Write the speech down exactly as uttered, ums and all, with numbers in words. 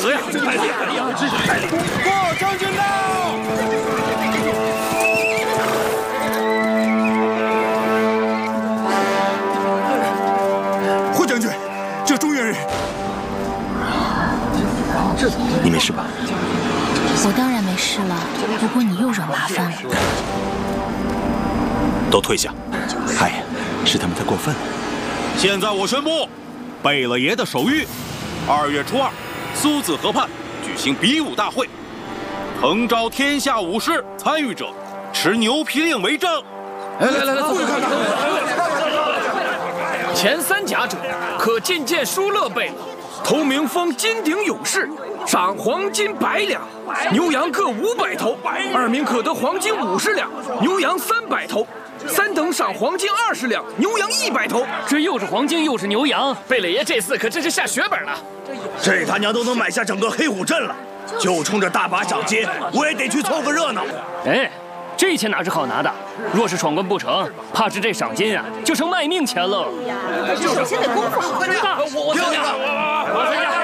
得呀！太厉害了呀！这是太厉害了！ 过将军到！霍将军，这中原人， 你没事吧？ 我当然没事了，不过你又惹麻烦了。 都退下！哎呀，是他们太过分了。 现在我宣布，贝勒爷的手谕，二月初二，苏子河畔举行比武大会，诚招天下武士参与者，持牛皮令为证。 来来来来，坐看看。前三甲者可觐见舒乐贝勒，头名封金鼎勇士，赏黄金百两，牛羊各五百头；二名可得黄金五十两，牛羊三百头。三等赏黄金二十两，牛羊一百头。 这又是黄金又是牛羊，贝勒爷这次可真是下血本了。 这他娘都能买下整个黑虎镇了，就冲着大把赏金，我也得去凑个热闹。 哎，这钱哪是好拿的？若是闯关不成，怕是这赏金啊就成卖命钱喽。 首先得功夫好。 大，我参加，我参加。